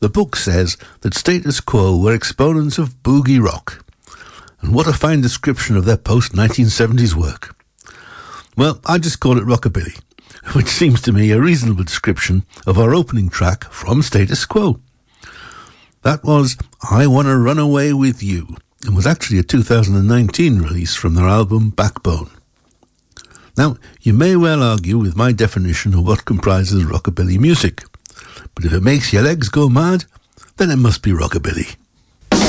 the book says that Status Quo were exponents of boogie rock. And what a fine description of their post-1970s work. Well, I just call it rockabilly, which seems to me a reasonable description of our opening track from Status Quo. That was I Wanna Run Away With You, and was actually a 2019 release from their album Backbone. Now, you may well argue with my definition of what comprises rockabilly music, but if it makes your legs go mad, then it must be rockabilly.